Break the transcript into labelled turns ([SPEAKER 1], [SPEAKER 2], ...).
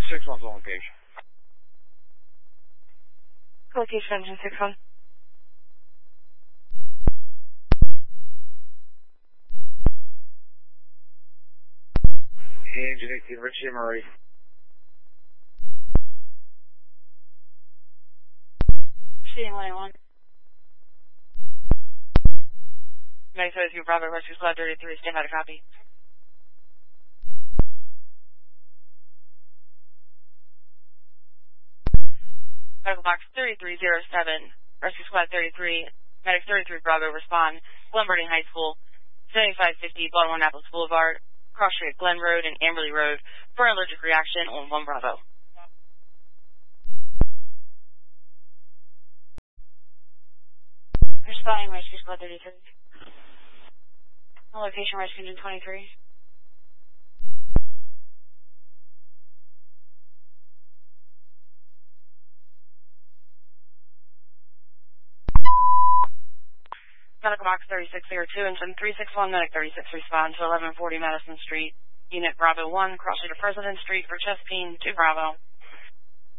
[SPEAKER 1] 6-1's on location.
[SPEAKER 2] Location engine 6-1.
[SPEAKER 1] Engine 18, Richie Murray.
[SPEAKER 2] Shooting 181.
[SPEAKER 3] Nice 32 Bravo, Rescue Squad 33, stand by to copy. Medical box 3307, Rescue Squad 33, Medic 33 Bravo, respond. Glen Burnie High School, 7550 Baltimore Annapolis Boulevard, cross street Glen Road and Amberley Road for an allergic reaction on 1 Bravo.
[SPEAKER 2] Responding Rescue Squad 33. Location Rescue Engine 23.
[SPEAKER 3] Medical box 3602, engine 361, medic 36, respond to 1140 Madison Street, unit Bravo 1, cross street of President Street for chest pain, 2 Bravo.